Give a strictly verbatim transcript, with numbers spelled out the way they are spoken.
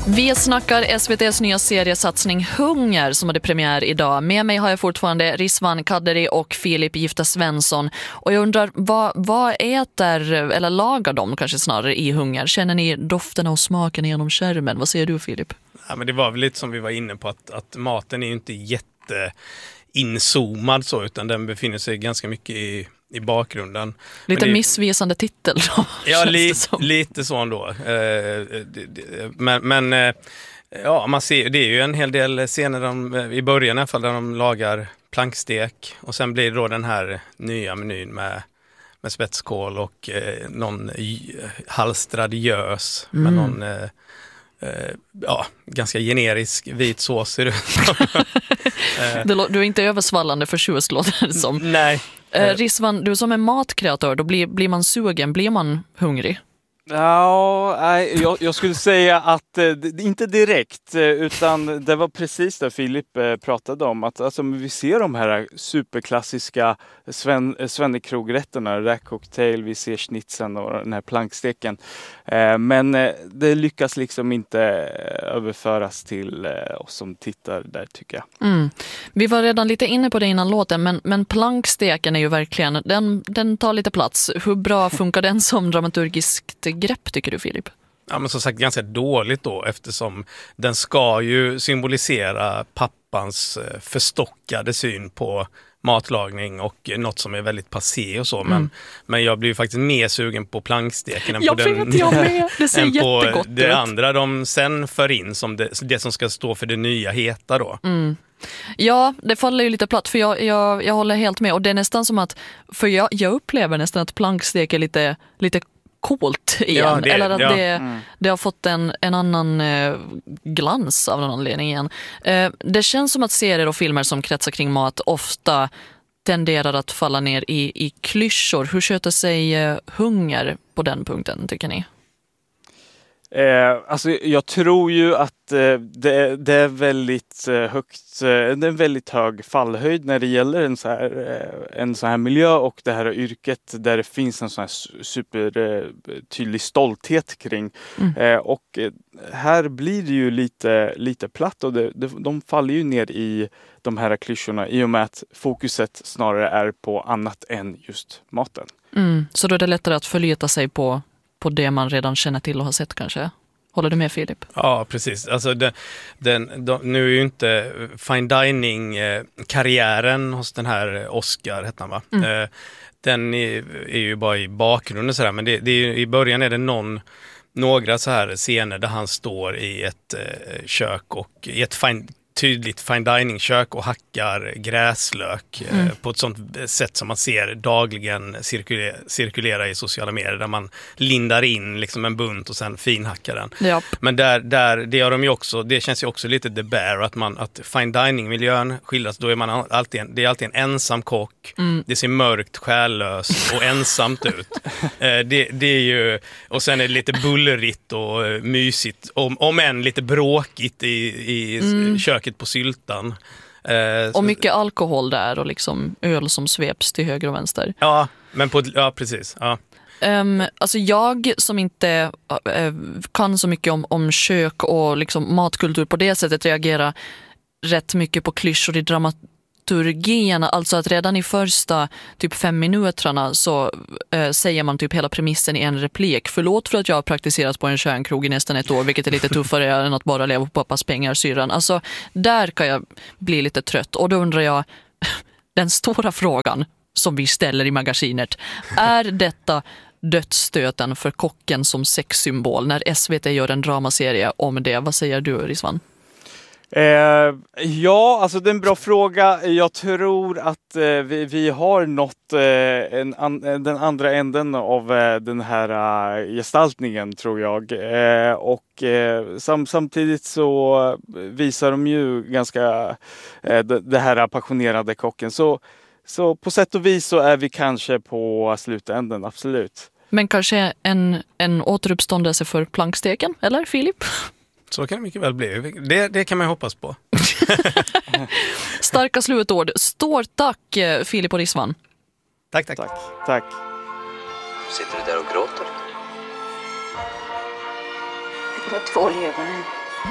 Vi snackar S V T:s nya seriesatsning Hunger som hade premiär idag. Med mig har jag fortfarande Rizwan Kaderi och Filip Gifta Svensson. Och jag undrar, vad, vad äter, eller lagar de kanske snarare i Hunger? Känner ni dofterna och smaken genom skärmen? Vad säger du, Filip? Ja, men det var väl lite som vi var inne på, att, att maten är ju inte jätte inzoomad så, utan den befinner sig ganska mycket i, i bakgrunden. Lite det, missvisande titel då. Ja, li, lite så ändå. Eh, men men eh, ja, man ser, det är ju en hel del scener de, i början i alla fall, där de lagar plankstek, och sen blir det då den här nya menyn med, med spetskål och eh, någon halstrad gös med mm. någon eh, Uh, ja, ganska generisk vit sås ser det uh, Du är inte översvallande förtjust, låter det som. Nej. uh, Rizwan, du som är matkreatör, då blir, blir man sugen, blir man hungrig? Ja, nej, jag, jag skulle säga att eh, inte direkt, eh, utan det var precis det Filip eh, pratade om. Att alltså, vi ser de här superklassiska Sven, eh, Svennekrogrätterna, räkcocktail, vi ser schnitzeln och den här planksteken. Eh, men eh, det lyckas liksom inte eh, överföras till eh, oss som tittar där, tycker jag. Mm. Vi var redan lite inne på det innan låten, men, men planksteken är ju verkligen, den, den tar lite plats. Hur bra funkar den som dramaturgiskt grepp, tycker du, Filip? Ja, men som sagt ganska dåligt då, eftersom den ska ju symbolisera pappans förstockade syn på matlagning och något som är väldigt passé och så, men, mm. men jag blir ju faktiskt mer sugen på planksteken än jag på, vet, den, jag med. Det ser jättegott på det ut. andra de sen för in som det, det som ska stå för det nya heta då. Mm. Ja, det faller ju lite platt, för jag, jag, jag håller helt med, och det är nästan som att, för jag, jag upplever nästan att plankstek är lite, lite coolt igen, ja, det, eller att ja. det, mm. det har fått en, en annan eh, glans av någon anledning igen. Eh, det känns som att serier och filmer som kretsar kring mat ofta tenderar att falla ner i, i klyschor. Hur sköter sig eh, Hunger på den punkten, tycker ni? Eh, alltså jag tror ju att eh, det, det är väldigt eh, högt, eh, det är en väldigt hög fallhöjd när det gäller en så här, eh, en så här miljö och det här yrket där det finns en sån här super eh, tydlig stolthet kring. Mm. Eh, och eh, här blir det ju lite, lite platt, och det, det, de faller ju ner i de här klyschorna i och med att fokuset snarare är på annat än just maten. Mm. Så då är det lättare att förlita sig på på det man redan känner till och har sett, kanske. Håller du med, Filip? Ja, precis. Alltså den, den, de, nu är ju inte fine dining-karriären hos den här Oscar, heter han, va? Mm. Eh, den är, är ju bara i bakgrunden sådär, men det, det är, i början är det någon, några så här scener där han står i ett eh, kök och i ett fine tydligt fine dining kök och hackar gräslök mm. eh, på ett sånt sätt som man ser dagligen cirkulera, cirkulera i sociala medier, där man lindar in liksom en bunt och sen finhackar den. Japp. Men där, där det gör de ju också, det känns ju också lite The Bear, att man att fine dining miljön skildras, då är man alltid en, det är alltid en ensam kock. Mm. Det ser mörkt, själlöst och ensamt ut. Eh, det, det är ju, och sen är det lite bullerigt och uh, mysigt, om, om än lite bråkigt i, i mm. köket på syltan. Eh, och mycket alkohol där och liksom öl som sveps till höger och vänster. Ja, men på, ja precis. Ja. Um, alltså jag som inte uh, kan så mycket om, om kök och liksom matkultur på det sättet reagerar rätt mycket på klyschor i dramaturgierna. Alltså att redan i första typ fem minuterna så uh, säger man typ hela premissen i en replik. Förlåt för att jag har praktiserat på en kärnkrog i nästan ett år, vilket är lite tuffare än att bara leva på pappas pengar, syran. Alltså där kan jag bli lite trött, och då undrar jag, den stora frågan som vi ställer i magasinet, är detta dödsstöten för kocken som sexsymbol när S V T gör en dramaserie om det? Vad säger du, Rizwan? Eh, ja, alltså det är en bra fråga. Jag tror att eh, vi, vi har nått eh, en an, den andra änden av eh, den här uh, gestaltningen, tror jag. Eh, och eh, sam, samtidigt så visar de ju ganska eh, det, det här passionerade kocken. Så, så på sätt och vis så är vi kanske på slutänden, absolut. Men kanske en, en återuppståndelse för planksteken, eller Filip? Så kan det mycket väl bli. Det, det kan man hoppas på. Starka slutord. Stort tack, Filip och Rizwan. Tack, tack. Tack, tack. Sitter du där och gråter? Jag tvål i ögonen.